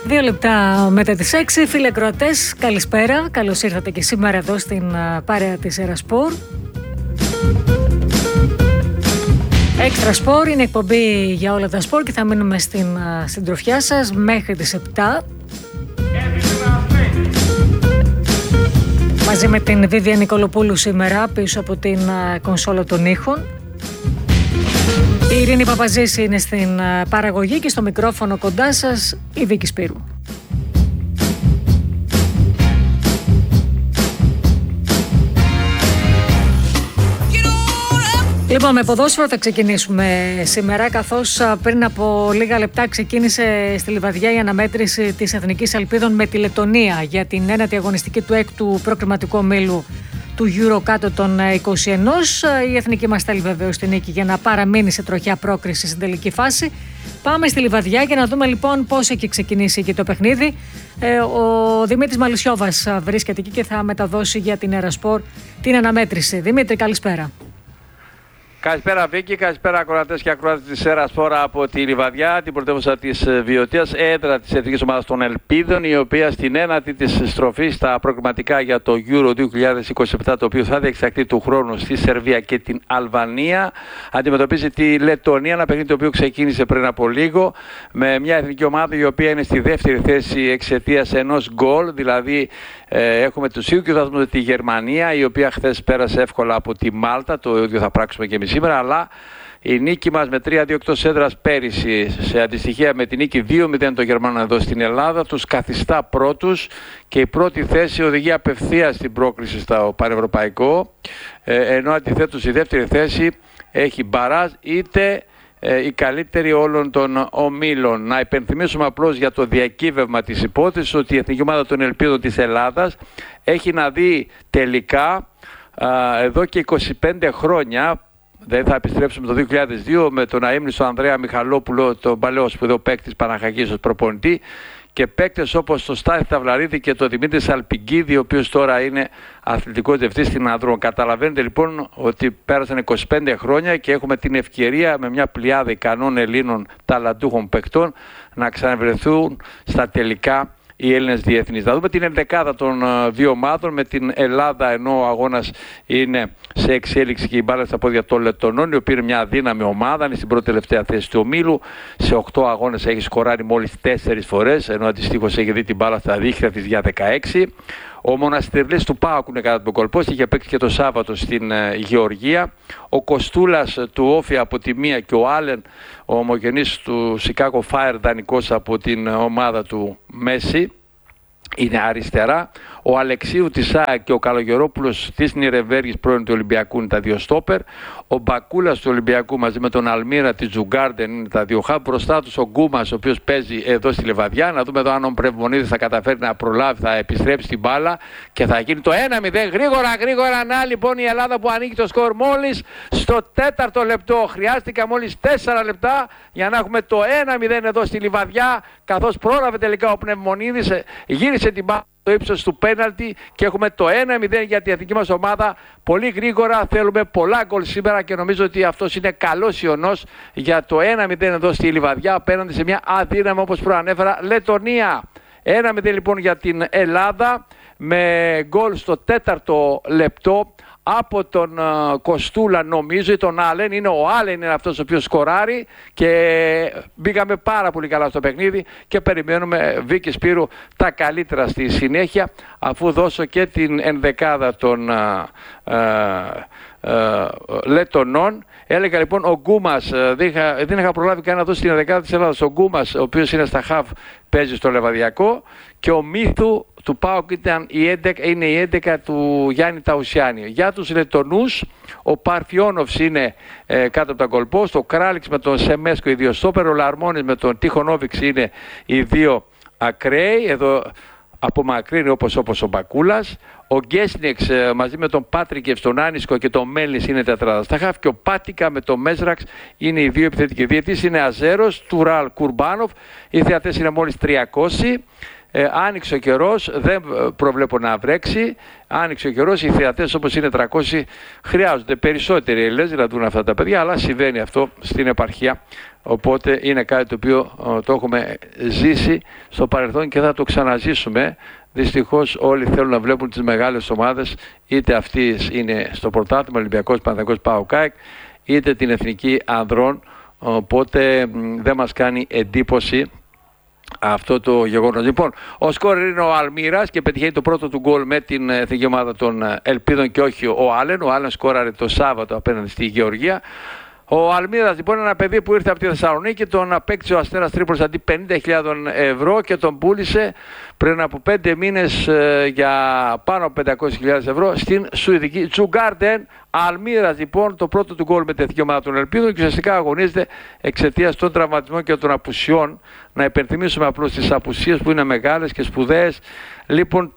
2 λεπτά μετά τις 6, φίλοι ακροατές, καλησπέρα. Καλώς ήρθατε και σήμερα εδώ στην παρέα της Ερασπορ. Έξτρα Σπορ είναι εκπομπή για όλα τα σπορ και θα μείνουμε στην συντροφιά σας μέχρι τις 7. Μαζί με την Βίβια Νικολοπούλου σήμερα πίσω από την κονσόλα των ήχων. Η Ειρήνη Παπαζήση είναι στην παραγωγή και στο μικρόφωνο κοντά σας η Βίκη Σπύρου. Λοιπόν, με ποδόσφαιρο θα ξεκινήσουμε σήμερα, καθώς πριν από λίγα λεπτά ξεκίνησε στη Λιβαδιά η αναμέτρηση της Εθνικής Ελπίδων με τη Λεττονία για την 9η αγωνιστική του 6ου προκριματικού ομίλου του Euro κάτω των 21. Η εθνική μας θέλει βεβαίως τη νίκη για να παραμείνει σε τροχιά πρόκριση στην τελική φάση. Πάμε στη Λιβαδιά για να δούμε λοιπόν πώς έχει ξεκινήσει εκεί το παιχνίδι. Ο Δημήτρης Μαλουσιώβας βρίσκεται εκεί και θα μεταδώσει για την Ερασπορ την αναμέτρηση. Δημήτρη, καλησπέρα. Καλησπέρα Βίκη, καλησπέρα ακροατές και ακροάτες της Ερασπορ από τη Λιβαδιά, την πρωτεύουσα της Βιωτίας, έδρα της Εθνικής Ομάδας των Ελπίδων, η οποία στην ένατη της στροφή στα προκριματικά για το Euro 2027, το οποίο θα διεξαχθεί του χρόνου στη Σερβία και την Αλβανία, αντιμετωπίζει τη Λεττονία, ένα παιχνίδι το οποίο ξεκίνησε πριν από λίγο, με μια εθνική ομάδα η οποία είναι στη δεύτερη θέση εξαιτίας ενός γκολ, δηλαδή έχουμε τους ίδιους βαθμούς με τη Γερμανία, η οποία χθες πέρασε εύκολα από τη Μάλτα, το ίδιο θα πράξουμε και εμείς σήμερα, αλλά η νίκη μας με 3-2 εκτός έδρας πέρυσι, σε αντιστοιχεία με τη νίκη 2-0 των Γερμανών εδώ στην Ελλάδα, τους καθιστά πρώτους και η πρώτη θέση οδηγεί απευθείας στην πρόκριση στο πανευρωπαϊκό, ενώ αντιθέτως η δεύτερη θέση έχει μπαράζ είτε η καλύτερη όλων των ομίλων. Να υπενθυμίσουμε απλώς για το διακύβευμα της υπόθεσης ότι η Εθνική Ομάδα των Ελπίδων της Ελλάδας έχει να δει τελικά εδώ και 25 χρόνια. Δεν θα επιστρέψουμε το 2002 με τον αείμνηστο Ανδρέα Μιχαλόπουλο, τον παλαιό σπουδαίο παίκτης Παναχαϊκής ως προπονητή, και παίκτες όπως το Στάθη Ταυλαρίδη και το Δημήτρη Σαλπιγκίδη, ο οποίος τώρα είναι αθλητικός διευθυντής στην Ανδρών. Καταλαβαίνετε λοιπόν ότι πέρασαν 25 χρόνια και έχουμε την ευκαιρία με μια πλειάδα ικανών Ελλήνων ταλαντούχων παικτών να ξαναβρεθούν στα τελικά οι Έλληνες διεθνείς. Θα δούμε την ενδεκάδα των δύο ομάδων, με την Ελλάδα, ενώ ο αγώνας είναι σε εξέλιξη και η μπάλα στα πόδια των Λεττονών, η οποία είναι μια αδύναμη ομάδα, είναι στην πρώτη τελευταία θέση του ομίλου. Σε 8 αγώνες έχει σκοράρει μόλις 4 φορές, ενώ αντιστοίχως έχει δει την μπάλα στα δίχτυα της για 16. Ο Μοναστερλής του ΠΑΟΚ είναι κατά τον κολπό, είχε παίξει και το Σάββατο στην Γεωργία. Ο Κοστούλας του Όφη από τη μία και ο Άλεν, ο ομογενής του Σικάγο Φάιρ, δανεικός από την ομάδα του Μέση, είναι αριστερά. Ο Αλεξίου της ΣΑΕΚ και ο Καλογερόπουλος της Νιρεμβέργης, πρώην του Ολυμπιακού, είναι τα δύο στόπερ. Ο Μπακούλας του Ολυμπιακού μαζί με τον Αλμύρα της Τζουγκάρντεν είναι τα δύο χάμπ. Μπροστά τους ο Γκούμας, ο οποίος παίζει εδώ στη Λιβαδιά. Να δούμε εδώ αν ο Πρεμβονίδης θα καταφέρει να προλάβει, θα επιστρέψει την μπάλα και θα γίνει το 1-0. Γρήγορα. Να λοιπόν η Ελλάδα που ανοίγει το σκορ μόλις στο 4ο λεπτό. Χρειάστηκα μόλις 4 λεπτά για να έχουμε το 1-0 εδώ στη Λιβαδιά, καθώς πρόλαβε τελικά ο Πνευμονίδης, γύρισε την μπάλα στο ύψος του πέναλτι και έχουμε το 1-0 για την εθνική μας ομάδα. Πολύ γρήγορα, θέλουμε πολλά γκολ σήμερα και νομίζω ότι αυτός είναι καλός ιονός για το 1-0 εδώ στη Λιβαδιά απέναντι σε μια αδύναμη, όπως προανέφερα, Λεττονία. 1-0 λοιπόν για την Ελλάδα, με γκολ στο 4ο λεπτό από τον Κοστούλα, νομίζω, ή τον Άλεν. Είναι ο Άλεν, είναι αυτός ο οποίος σκοράρει, και μπήκαμε πάρα πολύ καλά στο παιχνίδι και περιμένουμε, Βίκη Σπύρου, τα καλύτερα στη συνέχεια, αφού δώσω και την ενδεκάδα των Λεττονών. Έλεγα λοιπόν ο Γκούμας, δεν είχα προλάβει καν να δώσει την ενδεκάδα της Ελλάδας. Ο Γκούμας, ο οποίος είναι στα χαφ, παίζει στο Λεβαδιακό, και ο Μύθου του ΠΑΟΚ είναι η 11 του Γιάννη Ταουσιάννη. Για τους Λεττονούς, ο Παρφιόνοφς είναι κάτω από τα γκολπόστ, ο Κράλιξ με τον Σεμέσκο, οι δύο στόπερ, ο Λαρμόνης με τον Τιχονόβιξ είναι οι δύο ακραίοι, εδώ απομακρύνει όπως ο Μπακούλας. Ο Γκέσνιεξ μαζί με τον Πάτρικεφ, τον Άνισκο και τον Μέλνης είναι τετράδα στα χαφ, και ο Πάτικα με τον Μέζραξ είναι οι δύο επιθετικοί. Διαιτής είναι Αζέρος, Τουράλ Κουρμπάνοφ. Οι θεατές είναι μόλις 300. Άνοιξε ο καιρός, δεν προβλέπω να βρέξει. Άνοιξε ο καιρός, οι θεατές όπως είναι 300 χρειάζονται περισσότεροι Έλληνες να δουν αυτά τα παιδιά, αλλά συμβαίνει αυτό στην επαρχία. Οπότε είναι κάτι το οποίο το έχουμε ζήσει στο παρελθόν και θα το ξαναζήσουμε. Δυστυχώς όλοι θέλουν να βλέπουν τις μεγάλες ομάδες, είτε αυτή είναι στο πρωτάθλημα, Ολυμπιακός, Παναθηναϊκός, ΠΑΟΚ, ΑΕΚ, είτε την Εθνική Ανδρών. Οπότε δεν μας κάνει εντύπωση αυτό το γεγονός. Λοιπόν, ο σκόρερ είναι ο Αλμύρας και πετυχαίνει το πρώτο του γκολ με την εθνική ομάδα των Ελπίδων και όχι ο Άλεν. Ο Άλεν σκόραρε το Σάββατο απέναντι στη Γεωργία. Ο Αλμύρας λοιπόν είναι ένα παιδί που ήρθε από τη Θεσσαλονίκη, τον απέκτησε ο Αστέρας Τρίπολης αντί 50.000 ευρώ και τον πούλησε πριν από 5 μήνες για πάνω από 500.000 ευρώ στην Σουηδική Τζουγκάρντεν. Αλμύρας λοιπόν το πρώτο του γκολ με την εθνική ομάδα των Ελπίδων και ουσιαστικά αγωνίζεται εξαιτίας των τραυματισμών και των απουσιών. Να υπενθυμίσουμε απλώς τις απουσίες που είναι μεγάλες και σπουδαίες. Λοιπόν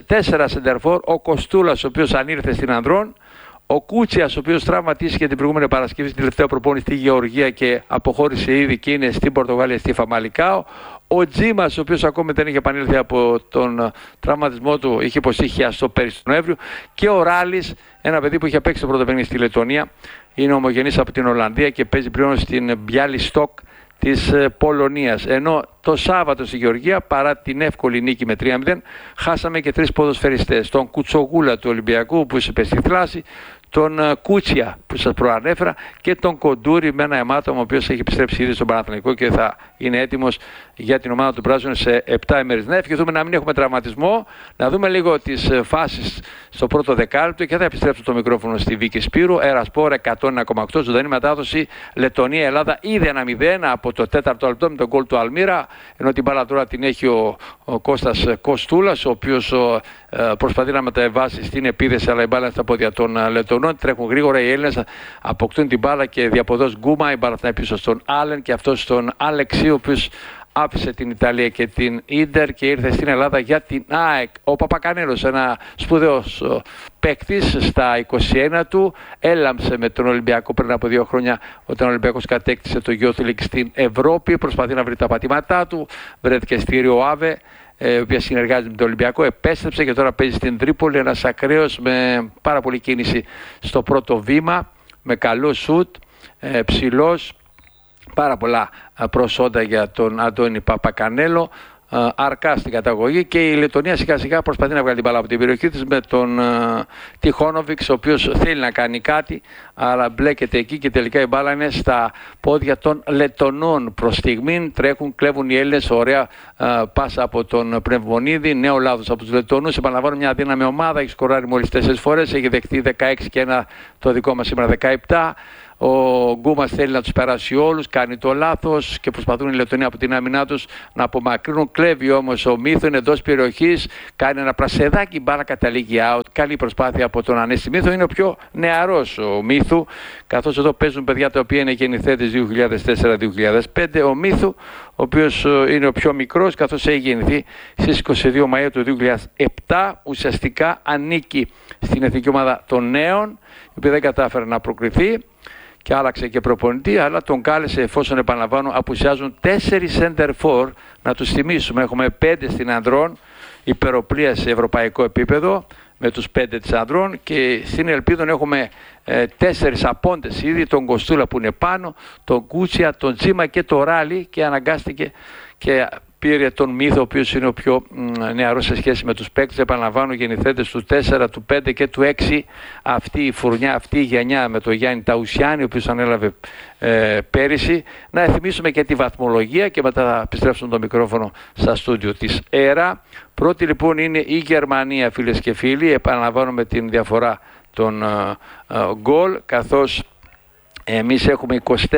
4 σεντερφόρ, ο Κοστούλας ο οποίος ανήλθε στην Ανδρών, ο Κούτσιας, ο οποίος τραυματίστηκε την προηγούμενη Παρασκευή στην τελευταία προπόνηση στη Γεωργία και αποχώρησε ήδη και είναι στην Πορτογαλία στη Φαμαλικάο. Ο Τζίμας, ο οποίος ακόμη δεν είχε επανέλθει από τον τραυματισμό του, είχε υποστεί χιαστό πέρυσι τον Νοέμβριο. Και ο Ράλης, ένα παιδί που είχε παίξει το πρώτο παιχνίδι στη Λετωνία, είναι ομογενής από την Ολλανδία και παίζει πλέον στην Μπιάλιστοκ της Πολωνίας. Ενώ το Σάββατο στη Γεωργία, παρά την εύκολη νίκη με 3-0, χάσαμε και 3 ποδοσφαιριστές. Τον Κουτσογούλα του Ολυμπιακού που είπε στη θλάση, τον Κούτσια που σας προανέφερα και τον Κοντούρη με ένα αιμάτωμα ο οποίος έχει επιστρέψει ήδη στον Παναθηναϊκό και θα είναι έτοιμος για την ομάδα του Πράσινου σε 7 ημέρες. Να ευχηθούμε να μην έχουμε τραυματισμό, να δούμε λίγο τις φάσεις στο πρώτο δεκάλεπτο και θα επιστρέψω το μικρόφωνο στη Βίκη Σπύρου. Ερασπόρ 101,8 ζωντανή μετάδοση. Λετωνία-Ελλάδα είδε 1-0 από το 4ο λεπτό με τον γκολ του Αλμύρα, ενώ την μπάλα τώρα την έχει ο Κώστας Κοστούλας, ο οποίος προσπαθεί να μεταβάσει στην επίδεση, αλλά η μπάλα στα πόδια των Λετωνών. Τρέχουν γρήγορα οι Έλληνες, αποκτούν την μπάλα και διαποδός Γκούμα, η μπάλα θα είναι πίσω στον Άλεν και αυτός στον Αλεξίου, ο οποίος άφησε την Ιταλία και την Ίντερ και ήρθε στην Ελλάδα για την ΑΕΚ. Ο Παπακανέλος, ένα σπουδαίος παίκτης στα 21 του, έλαμψε με τον Ολυμπιακό πριν από 2 χρόνια όταν ο Ολυμπιακός κατέκτησε το Youth League στην Ευρώπη. Προσπαθεί να βρει τα πατήματά του, βρέθηκε στη Ριοάβε, η οποία συνεργάζεται με τον Ολυμπιακό, επέστρεψε και τώρα παίζει στην Τρίπολη. Ένας ακραίος με πάρα πολλή κίνηση στο πρώτο βήμα, με καλό σουτ, ψηλός, πάρα πολλά προσόντα για τον Αντώνη Παπακανέλο, αρκά στην καταγωγή και η Λετωνία σιγά σιγά προσπαθεί να βγάλει την μπάλα από την περιοχή της με τον Τιχόνοβιξ, ο οποίος θέλει να κάνει κάτι αλλά μπλέκεται εκεί και τελικά η μπάλα είναι στα πόδια των Λετωνών. Προς στιγμήν τρέχουν, κλέβουν οι Έλληνες, ωραία πάσα από τον Πνευμονίδη, νέο λάθος από τους Λετωνούς. Επαναλαμβάνω, μια αδύναμη ομάδα, έχει σκοράρει μόλις 4 φορές, έχει δεχτεί 16 και ένα το δικό μας σήμερα 17. Ο Γκούμας θέλει να τους περάσει όλους, κάνει το λάθος και προσπαθούν οι Λετωνοί από την άμυνά τους να απομακρύνουν. Κλέβει όμως ο Μύθου, είναι εντός περιοχής, κάνει ένα πρασεδάκι, μπάλα καταλήγει out. Καλή προσπάθεια από τον Ανέστη Μύθου, είναι ο πιο νεαρός ο Μύθου, καθώς εδώ παίζουν παιδιά τα οποία είναι γεννηθέντες 2004-2005. Ο Μύθου, ο οποίος είναι ο πιο μικρός, καθώς έχει γεννηθεί στις 22 Μαΐου του 2007, ουσιαστικά ανήκει στην εθνική ομάδα των νέων, η οποία δεν κατάφερε να προκριθεί και άλλαξε και προπονητή, αλλά τον κάλεσε, εφόσον επαναλαμβάνω απουσιάζουν 4 center for, να τους θυμίσουμε, έχουμε 5 στην Ανδρών, υπεροπλία σε ευρωπαϊκό επίπεδο με τους 5 της Ανδρών και στην Ελπίδων έχουμε 4 απόντες ήδη, τον Κοστούλα που είναι πάνω, τον Κούτσια, τον Τζίμα και το Ράλι και αναγκάστηκε και πήρε τον Μύθο, ο οποίος είναι ο πιο νεαρός σε σχέση με τους παίκτες. Επαναλαμβάνω, γεννηθέντες του 4, του 5 και του 6. Αυτή η φουρνιά, αυτή η γενιά με τον Γιάννη Ταουσιάννη, ο οποίος ανέλαβε πέρυσι. Να θυμίσουμε και τη βαθμολογία και μετά θα επιστρέψουμε το μικρόφωνο στα στούντιο της ΕΡΑ. Πρώτη λοιπόν είναι η Γερμανία, φίλες και φίλοι. Επαναλαμβάνω την διαφορά των γκολ, καθώς εμείς έχουμε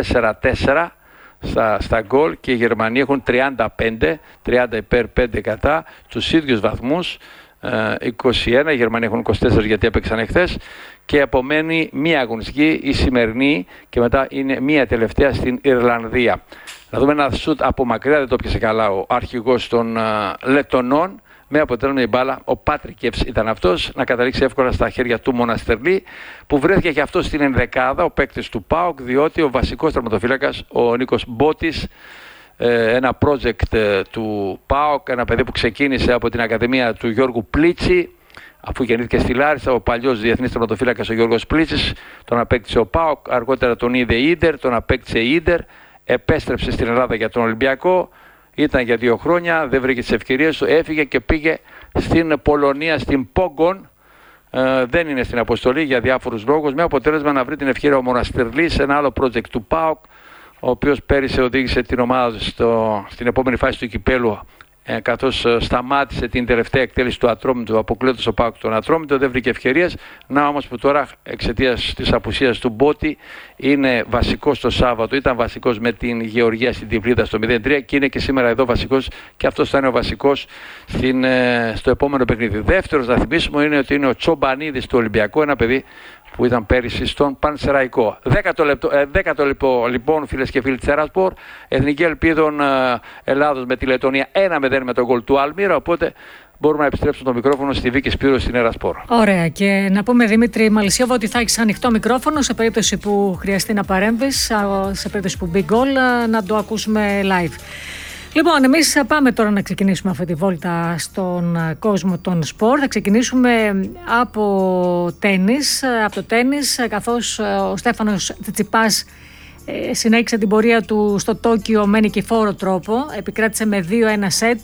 24-4 στα γκολ και οι Γερμανοί έχουν 35, 30 υπέρ 5 κατά, τους ίδιους βαθμούς, 21, οι Γερμανοί έχουν 24 γιατί έπαιξαν εχθές και απομένει μία αγωνιστική, η σημερινή, και μετά είναι μία τελευταία στην Ιρλανδία. Να δούμε ένα σουτ από μακριά, δεν το πιασε καλά ο αρχηγός των Λετωνών, με αποτέλεσμα η μπάλα, ο Πάτρικεφς ήταν αυτός, να καταλήξει εύκολα στα χέρια του Μοναστερλή, που βρέθηκε και αυτό στην ενδεκάδα, ο παίκτης του ΠΑΟΚ, διότι ο βασικός τερματοφύλακας, ο Νίκος Μπότης, ένα project του ΠΑΟΚ, ένα παιδί που ξεκίνησε από την Ακαδημία του Γιώργου Πλίτση, αφού γεννήθηκε στη Λάρισα, ο παλιός διεθνής τερματοφύλακας ο Γιώργος Πλίτσης, τον απέκτησε ο ΠΑΟΚ, αργότερα τον είδε Ίντερ, τον απέκτησε Ίντερ, επέστρεψε στην Ελλάδα για τον Ολυμπιακό, ήταν για 2 χρόνια, δεν βρήκε τις ευκαιρίες του, έφυγε και πήγε στην Πολωνία, στην Πόγκον. Δεν είναι στην αποστολή για διάφορους λόγους, με αποτέλεσμα να βρει την ευκαιρία ο Μοναστηρλής, ένα άλλο project του ΠΑΟΚ, ο οποίος πέρυσι οδήγησε την ομάδα στην επόμενη φάση του κυπέλου, καθώς σταμάτησε την τελευταία εκτέλεση του Ατρόμητου, αποκλείοντας ο ΠΑΟΚ τον Ατρόμητο, δεν βρήκε ευκαιρίες. Να όμως που τώρα εξαιτίας της απουσίας του Μπότη είναι βασικός το Σάββατο, ήταν βασικός με την Γεωργία στην Τυφλίδα στο 0-3 και είναι και σήμερα εδώ βασικός και αυτός θα είναι ο βασικός στο επόμενο παιχνίδι. Δεύτερος να θυμίσουμε είναι ότι είναι ο Τσομπανίδης του Ολυμπιακού, ένα παιδί που ήταν πέρυσι στον Πανσεραϊκό. 10ο λοιπόν, φίλες και φίλοι της Σέρασπορ, Εθνική Ελπίδων Ελλάδος με τη Λετωνία 1-0 με τον γκολ του Αλμύρα, οπότε μπορούμε να επιστρέψουμε το μικρόφωνο στη Βίκη Σπύρου στην Ερασπορ. Ωραία, και να πούμε Δημήτρη Μαλισσιόβα ότι θα έχεις ανοιχτό μικρόφωνο σε περίπτωση που χρειαστεί να παρέμβεις, σε περίπτωση που μπει γκολ, να το ακούσουμε live. Λοιπόν, εμείς πάμε τώρα να ξεκινήσουμε αυτή τη βόλτα στον κόσμο των σπορ. Θα ξεκινήσουμε από το τένις, καθώς ο Στέφανος Τσιτσιπάς συνέχισε την πορεία του στο Τόκιο με νικηφόρο τρόπο. Επικράτησε με 2-1 σετ,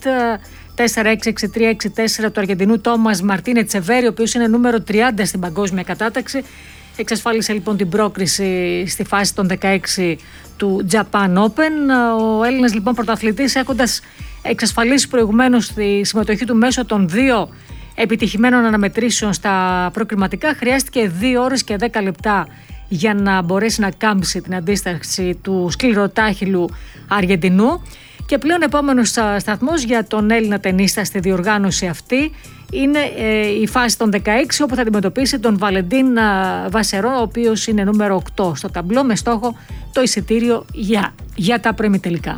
4-6-6-3-6-4 του Αργεντινού Τόμας Μαρτίνε Τσεβέρι, ο οποίος είναι νούμερο 30 στην παγκόσμια κατάταξη. Εξασφάλισε λοιπόν την πρόκριση στη φάση των 16 του Japan Open. Ο Έλληνας λοιπόν πρωταθλητής, έχοντας εξασφαλίσει προηγουμένως τη συμμετοχή του μέσω των 2 επιτυχημένων αναμετρήσεων στα προκριματικά, χρειάστηκε 2 ώρες και 10 λεπτά για να μπορέσει να κάμψει την αντίσταση του σκληροτάχυλου Αργεντινού. Και πλέον επόμενος σταθμός για τον Έλληνα τενίστα στη διοργάνωση αυτή είναι η φάση των 16, όπου θα αντιμετωπίσει τον Βαλεντίν Βασερό, ο οποίος είναι νούμερο 8 στο ταμπλό, με στόχο το εισιτήριο για τα προημιτελικά.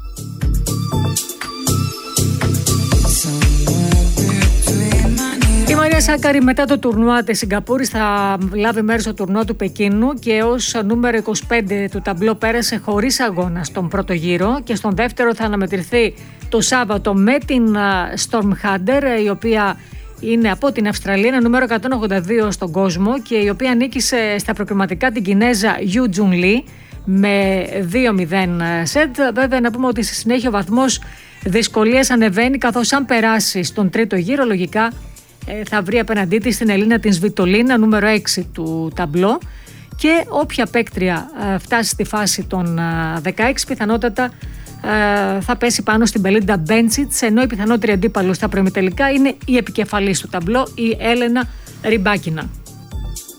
Η Μαρία Σάκαρη μετά το τουρνουά της Σιγκαπούρης θα λάβει μέρος στο τουρνουά του Πεκίνου και ως νούμερο 25 του ταμπλό πέρασε χωρίς αγώνα στον πρώτο γύρο και στον δεύτερο θα αναμετρηθεί το Σάββατο με την Storm Hunter, η οποία είναι από την Αυστραλία, είναι νούμερο 182 στον κόσμο και η οποία νίκησε στα προκριματικά την Κινέζα Yu Jun Lee με 2-0 σετ. Βέβαια να πούμε ότι στη συνέχεια ο βαθμός δυσκολίας ανεβαίνει, καθώς αν περάσει στον τρίτο γύρο λογικά θα βρει απέναντί της την Ελίνα την Σβιτολίνα, νούμερο 6 του ταμπλό, και όποια παίκτρια φτάσει στη φάση των 16 πιθανότατα θα πέσει πάνω στην Μπελίντα Μπέντσιτς, ενώ η πιθανότερη αντίπαλος στα προημιτελικά είναι η επικεφαλής του ταμπλό, η Έλενα Ριμπάκινα.